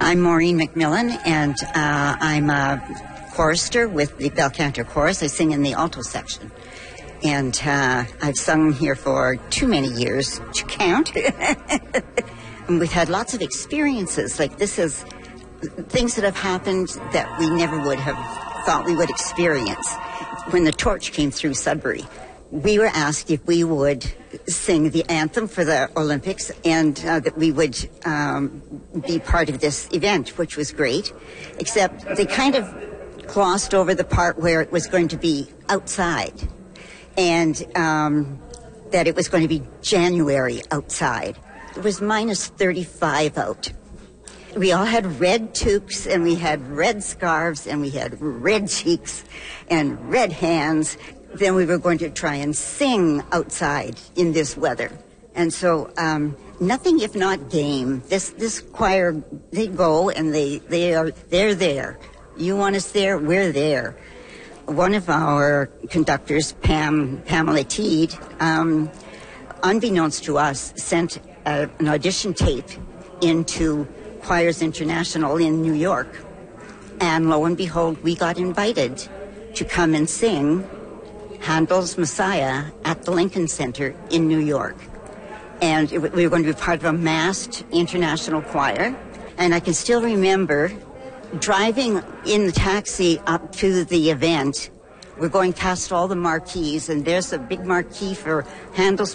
I'm Maureen McMillan, and I'm a chorister with the Bel Cantor Chorus. I sing in the alto section. And I've sung here for too many years to count. And we've had lots of experiences. Like, this is things that have happened that we never would have thought we would experience. When the torch came through Sudbury, we were asked if we would sing the anthem for the Olympics and that we would be part of this event, which was great, except they kind of glossed over the part where it was going to be outside and that it was going to be January outside. It was minus 35 out. We all had red toques, and we had red scarves, and we had red cheeks and red hands. Then we were going to try and sing outside in this weather. And so nothing if not game. This choir, they go and they're there. You want us there, we're there. One of our conductors, Pamela Teed, unbeknownst to us, sent an audition tape into Choirs International in New York. And lo and behold, we got invited to come and sing Handel's Messiah at the Lincoln Center in New York. And we were going to be part of a massed international choir. And I can still remember driving in the taxi up to the event. We're going past all the marquees, and there's a big marquee for Handel's